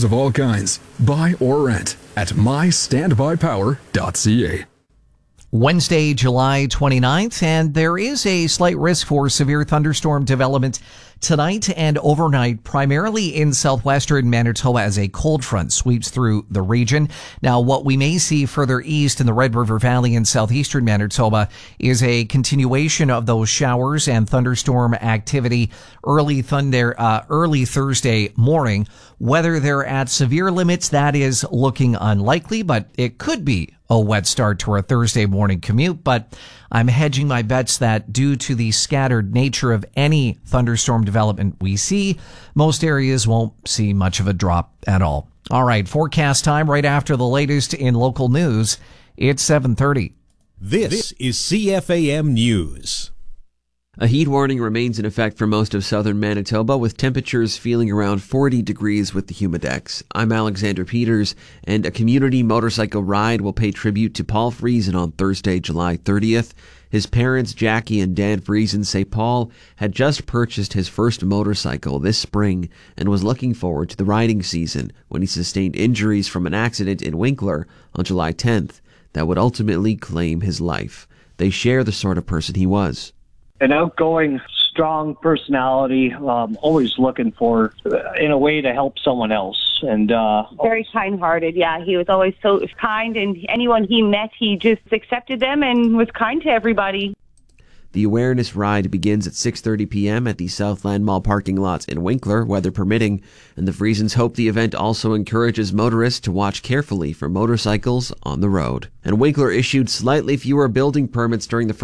of all kinds. Buy or rent at mystandbypower.ca. Wednesday, July 29th, and there is a slight risk for severe thunderstorm development tonight and overnight, primarily in southwestern Manitoba as a cold front sweeps through the region. Now, what we may see further east in the Red River Valley in southeastern Manitoba is a continuation of those showers and thunderstorm activity early Thursday morning. Whether they're at severe limits, that is looking unlikely, but it could be a wet start to our Thursday morning commute. But I'm hedging my bets that due to the scattered nature of any thunderstorm development we see, most areas won't see much of a drop at all. All right, forecast time right after the latest in local news. It's 7:30. This is CFAM News. A heat warning remains in effect for most of southern Manitoba, with temperatures feeling around 40 degrees with the humidex. I'm Alexander Peters, and a community motorcycle ride will pay tribute to Paul Friesen on Thursday, July 30th. His parents, Jackie and Dan Friesen, say Paul had just purchased his first motorcycle this spring and was looking forward to the riding season when he sustained injuries from an accident in Winkler on July 10th that would ultimately claim his life. They share the sort of person he was. An outgoing, strong personality, always looking for, in a way, to help someone else. And very kind-hearted, yeah. He was always so kind, and anyone he met, he just accepted them and was kind to everybody. The awareness ride begins at 6:30 p.m. at the Southland Mall parking lots in Winkler, weather permitting, and the Friesens hope the event also encourages motorists to watch carefully for motorcycles on the road. And Winkler issued slightly fewer building permits during the